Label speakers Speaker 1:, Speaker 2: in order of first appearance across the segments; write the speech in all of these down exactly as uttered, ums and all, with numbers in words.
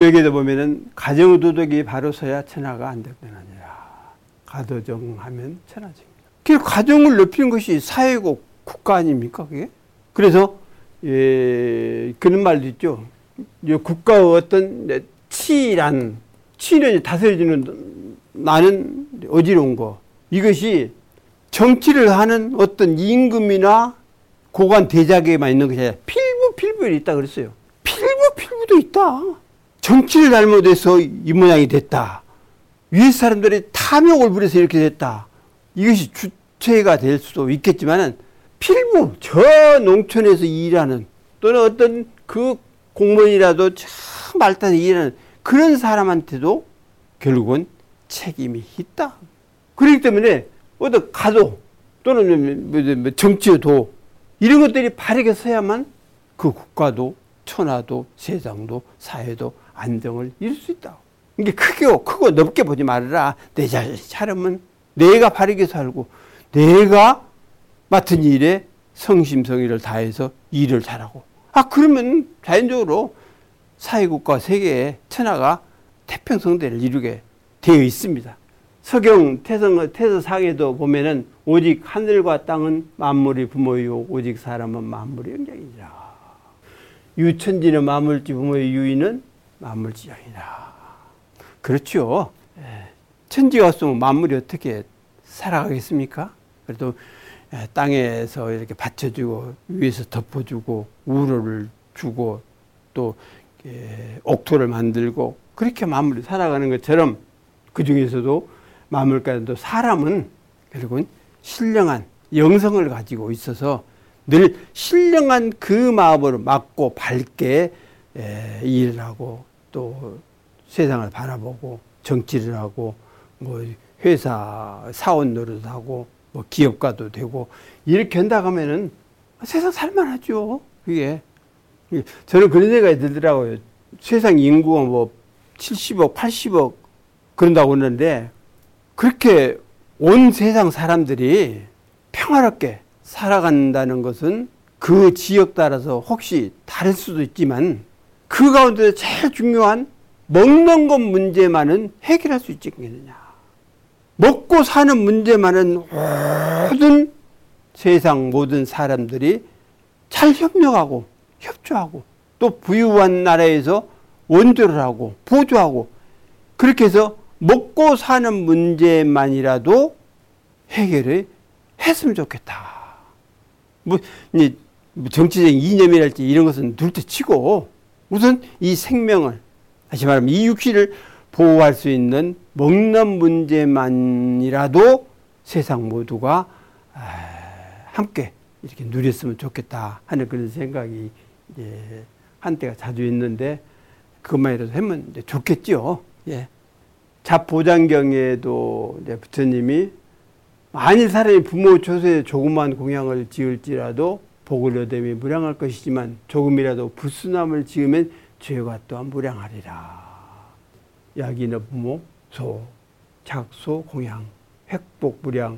Speaker 1: 여기에도 보면은 가정도덕이 바로 서야 천하가 안정되느니라. 가도정하면 천하집니다. 그 가정을 높이는 것이 사회고 국가 아닙니까 그게? 그래서 예, 그런 말도 있죠. 국가의 어떤 치란, 치는 다스려주는 나는 어지러운 거. 이것이 정치를 하는 어떤 임금이나 고관 대작에만 있는 것이 아니라 필부 필부에 있다 그랬어요. 필부 필부도 있다. 정치를 잘못해서 이 모양이 됐다. 위에 사람들이 탐욕을 부려서 이렇게 됐다. 이것이 주체가 될 수도 있겠지만은 필부, 저 농촌에서 일하는 또는 어떤 그 공무원이라도 참 말단에 일하는 그런 사람한테도 결국은 책임이 있다. 그렇기 때문에 어떤 가도 또는 정치의 도 이런 것들이 바르게 서야만 그 국가도 천하도 세상도 사회도 안정을 이룰 수 있다. 이게 크고 크고 넓게 보지 말아라. 내 자신 차려면 내가 바르게 살고 내가 맡은 일에 성심성의를 다해서 일을 잘하고 아 그러면 자연적으로 사회국가 세계의 천하가 태평성대를 이루게 되어 있습니다. 서경 태서, 태서상에도 보면은 오직 하늘과 땅은 만물이 부모이요 오직 사람은 만물의 영장이니라. 유천지는 만물지 부모의 유인은 만물지장이라. 그렇죠. 천지가 없으면 만물이 어떻게 살아가겠습니까? 그래도 땅에서 이렇게 받쳐주고 위에서 덮어주고 우로를 주고 또 옥토를 만들고 그렇게 만물이 살아가는 것처럼 그 중에서도 만물가운데도 사람은 결국은 신령한 영성을 가지고 있어서 늘 신령한 그 마음으로 맑고 밝게 일을 하고 또 세상을 바라보고 정치를 하고 뭐 회사 사원 노릇하고 뭐 기업가도 되고 이렇게 한다면은 세상 살만하죠. 그게 저는 그런 생각이 들더라고요. 세상 인구가 뭐 칠십억, 팔십억 그런다고 하는데 그렇게 온 세상 사람들이 평화롭게 살아간다는 것은 그 지역 따라서 혹시 다를 수도 있지만 그 가운데 제일 중요한 먹는 것 문제만은 해결할 수 있겠느냐. 먹고 사는 문제만은 모든 세상 모든 사람들이 잘 협력하고 협조하고 또 부유한 나라에서 원조를 하고 보조하고 그렇게 해서 먹고 사는 문제만이라도 해결을 했으면 좋겠다. 뭐, 정치적인 이념이랄지 이런 것은 둘째 치고 우선 이 생명을 다시 말하면 이 육신을 보호할 수 있는 먹는 문제만이라도 세상 모두가 함께 이렇게 누렸으면 좋겠다 하는 그런 생각이 이제 한때가 자주 있는데 그것만이라도 하면 이제 좋겠죠. 예. 잡보장경에도 이제 부처님이 만일 사람이 부모 조세에 조그만 공양을 지을지라도 복을 얻으면 무량할 것이지만 조금이라도 불순함을 지으면 죄가 또한 무량하리라. 야기너 부모 소 작소 공양 획복 무량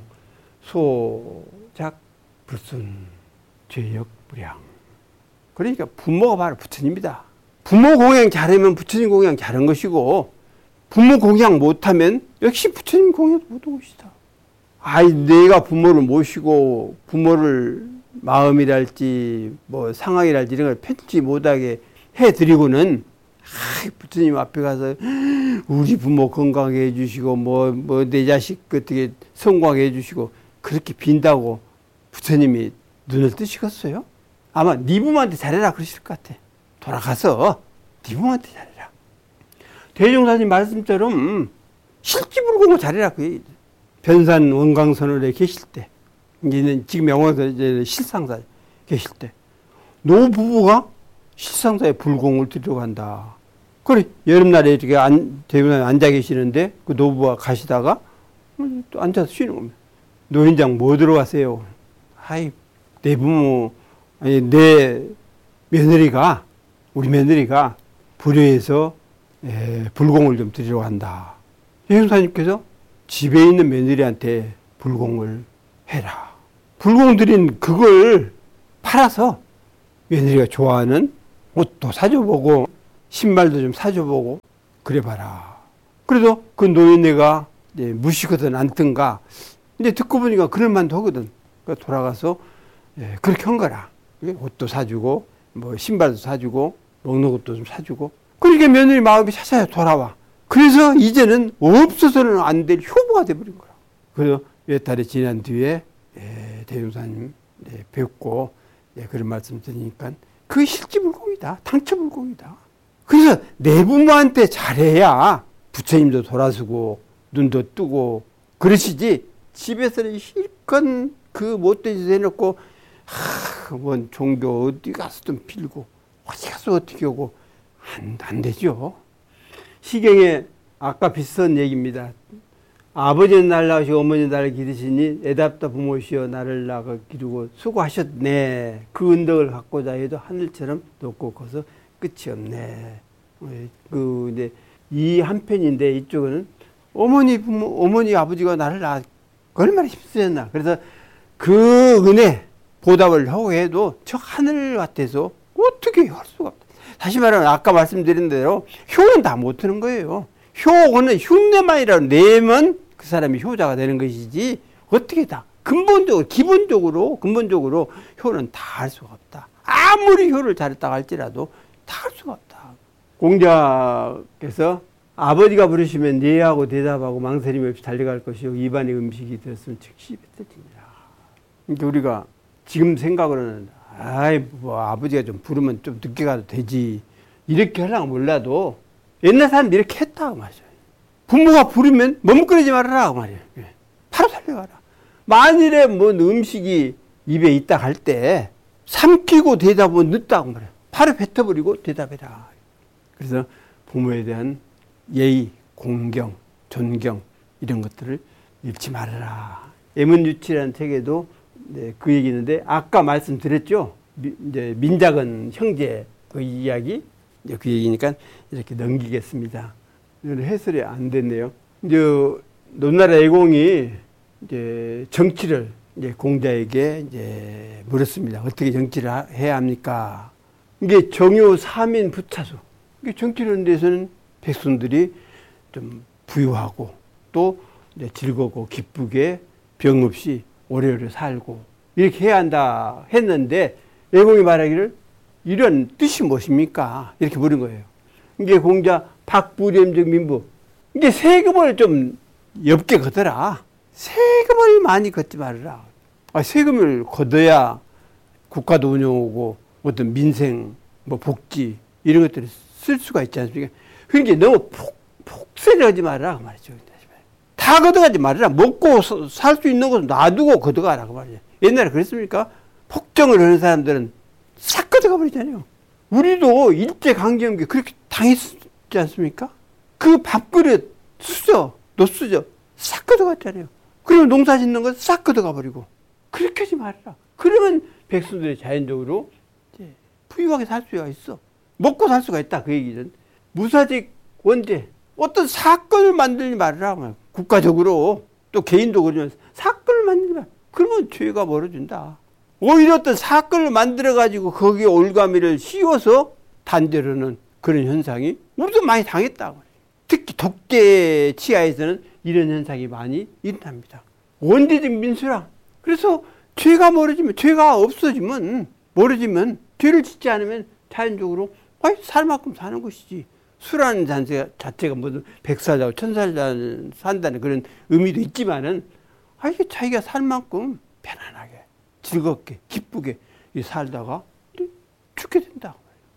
Speaker 1: 소작 불순 죄역 무량. 그러니까 부모가 바로 부처님이다. 부모 공양 잘하면 부처님 공양 잘한 것이고 부모 공양 못하면 역시 부처님 공양 못한 것이다. 아이 내가 부모를 모시고 부모를 마음이랄지 뭐 상황이랄지 이런 걸 편치 못하게 해드리고는 아, 부처님 앞에 가서 우리 부모 건강하게 해주시고 뭐 뭐 내 자식 어떻게 성공하게 해주시고 그렇게 빈다고 부처님이 눈을 뜨시겠어요? 아마 네 부모한테 잘해라 그러실 것 같아. 돌아가서 네 부모한테 잘해라. 대종사님 말씀처럼 실지불공을 잘해라 그 얘기. 변산 원광선원에 계실 때, 이제는 지금 영원에서 이제 실상사 계실 때, 노부부가 실상사에 불공을 들여간다. 그래, 여름날에 이렇게 안, 대변에 앉아 계시는데, 그 노부부가 가시다가, 또 앉아서 쉬는 겁니다. 노인장 뭐 들어가세요? 아이, 내 부모, 아니, 내 며느리가, 우리 며느리가 불효해서, 에, 불공을 좀 드리러 간다. 예수사님께서 집에 있는 며느리한테 불공을 해라. 불공 드린 그걸 팔아서 며느리가 좋아하는 옷도 사줘보고 신발도 좀 사줘보고 그래봐라. 그래도 그 노인네가 이제 무시거든 않든가 이제 듣고 보니까 그럴만도 하거든. 그러니까 돌아가서 예, 그렇게 한 거라. 옷도 사주고 뭐 신발도 사주고 먹는 것도 좀 사주고. 그러니까 며느리 마음이 차차야 돌아와. 그래서 이제는 없어서는 안 될 효부가 돼버린 거라. 그래서 몇 달이 지난 뒤에 예, 대종사님 예, 뵙고 예, 그런 말씀 드리니까 그게 실지불공이다. 당처불공이다. 그래서 내 부모한테 잘해야 부처님도 돌아서고 눈도 뜨고 그러시지 집에서는 실컷 그 못된 짓 해놓고 하, 뭔 종교 어디 가서든 빌고 어디 가서 어떻게 오고 안, 안 되죠. 시경에 아까 비슷한 얘기입니다. 아버지는 날 낳으시고 어머니는 나를 기르시니 애답다 부모시여 나를 낳아 기르고 수고하셨네. 그 은덕을 갖고자 해도 하늘처럼 높고 커서 끝이 없네. 그 이제 이 한편인데 이쪽은 어머니 부모 어머니 아버지가 나를 낳아 얼마나 힘쓰셨나. 그래서 그 은혜 보답을 하고 해도 저 하늘 같아서 어떻게 할 수가 없다. 다시 말하면 아까 말씀드린 대로 효는 다 못하는 거예요. 효는 흉내만이라도 내면 그 사람이 효자가 되는 것이지 어떻게 다 근본적으로 기본적으로 근본적으로 효는 다 할 수가 없다. 아무리 효를 잘했다고 할지라도 다 할 수가 없다. 공자께서 아버지가 부르시면 예하고 대답하고 망설임 없이 달려갈 것이요 입안의 음식이 되었으면 즉시 뱉어지니라. 그러니까 우리가 지금 생각으로는 아이 뭐 아버지가 좀 부르면 좀 늦게 가도 되지 이렇게 하려고 몰라도 옛날 사람들이 이렇게 했다고 말이죠. 부모가 부르면 머뭇거리지 말아라 말이에요. 바로 달려가라. 만일에 뭐 음식이 입에 있다 할 때 삼키고 대답은 늦다고 말이에요. 바로 뱉어버리고 대답해라. 그래서 부모에 대한 예의, 공경, 존경 이런 것들을 잃지 말아라. 예문유치라는 책에도 네, 그 얘기 있는데 아까 말씀드렸죠. 미, 이제 민작은 형제 그 이야기 이제 그 얘기니까 이렇게 넘기겠습니다. 이건 해설이 안 됐네요. 이제 논나라 애공이 이제 정치를 이제 공자에게 이제 물었습니다. 어떻게 정치를 하, 해야 합니까? 이게 정요 사민 부차수. 이게 정치를 하는 데서는 백성들이 좀 부유하고 또 이제 즐겁고 기쁘게 병 없이 오래오래 살고 이렇게 해야 한다 했는데 애공이 말하기를 이런 뜻이 무엇입니까? 이렇게 물은 거예요. 이게 공자 박부렴적 민부. 이게 세금을 좀 엽게 걷어라. 세금을 많이 걷지 말아라. 아, 세금을 걷어야 국가도 운영하고 어떤 민생, 뭐 복지 이런 것들을 쓸 수가 있지 않습니까? 그러니까 너무 폭, 폭세를 하지 말아라 그 말이죠. 다 걷어가지 말아라. 먹고 살 수 있는 것은 놔두고 걷어가라 그 말이죠. 옛날에 그랬습니까? 폭정을 하는 사람들은 싹 걷어가 버리잖아요. 우리도 일제강점기 그렇게 당했지 않습니까? 그 밥그릇 수저, 노수저 싹 걷어갔잖아요. 그러면 농사 짓는 거 싹 걷어가 버리고 그렇게 하지 말아라. 그러면 백성들이 자연적으로 이제 부유하게 살 수가 있어. 먹고 살 수가 있다 그 얘기는. 무사직 원죄 어떤 사건을 만들지 말아라. 국가적으로 또 개인도 그러면 사건을 만들지 말아라. 그러면 죄가 벌어진다. 오히려 어떤 사건을 만들어가지고 거기에 올가미를 씌워서 단죄로는 그런 현상이 우리도 많이 당했다. 특히 독재 치하에서는 이런 현상이 많이 일어납니다. 원죄적 민수라. 그래서 죄가 멀어지면 죄가 없어지면 멀어지면 죄를 짓지 않으면 자연적으로 아이, 살 만큼 사는 것이지. 수라는 잔세 자체가 무슨 백살자고 천살 산다는 그런 의미도 있지만은 아, 이게 자기가 살 만큼 편안하게 즐겁게 기쁘게 살다가 죽게 된다.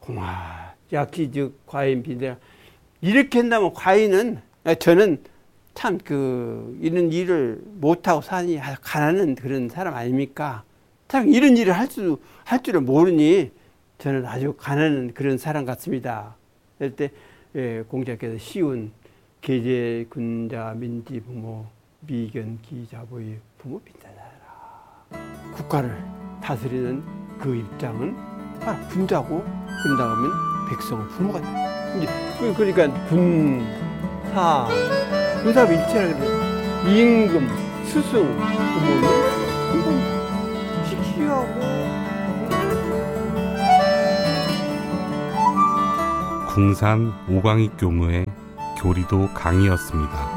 Speaker 1: 공화 약지 즉 과인 빈대라. 이렇게 한다면 과인은 저는 참 그 이런 일을 못하고 사니 가난한 그런 사람 아닙니까? 참 이런 일을 할 수 할 줄을 모르니 저는 아주 가난한 그런 사람 같습니다. 그럴 때 예, 공자께서 쉬운 계제 군자 민지 부모 미견 기자보의 부모 빈자라. 국가를 다스리는 그 입장은 바로 군자고 그런 다음에 백성은 부모가 돼. 이제 그러니까 군, 사, 군사 일체라 그래. 임금, 스승, 부모는 지키하고
Speaker 2: 궁산 오광익 교무의 교리도 강의였습니다.